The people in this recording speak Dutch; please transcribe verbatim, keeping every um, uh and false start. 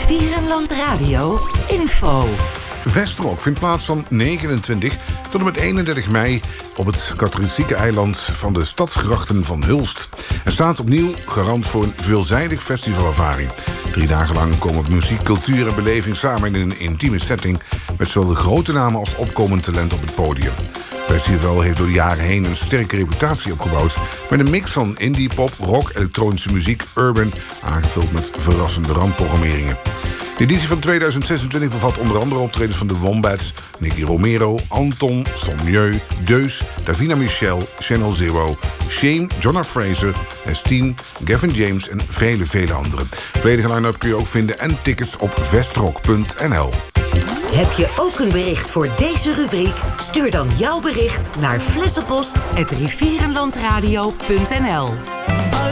Rivierenland Radio info. Vestrock vindt plaats van negenentwintig tot en met eenendertig mei op het katholieke eiland van de stadsgrachten van Hulst. Er staat opnieuw garant voor een veelzijdig festivalervaring. Drie dagen lang komen muziek, cultuur en beleving samen in een intieme setting met zowel de grote namen als opkomend talent op het podium. Het festival heeft door de jaren heen een sterke reputatie opgebouwd met een mix van indie, pop, rock, elektronische muziek, urban, aangevuld met verrassende randprogrammeringen. De editie van tweeduizend zesentwintig bevat onder andere optredens van de Wombats, Nicky Romero, Anton, Sommieu, Deus, Davina Michel, Channel Zero, Shane, Jonna Fraser, Estine, Gavin James en vele, vele anderen. Volledige line-up kun je ook vinden en tickets op vestrock punt n l. Heb je ook een bericht voor deze rubriek? Stuur dan jouw bericht naar flessenpost apenstaartje rivierenlandradio punt n l.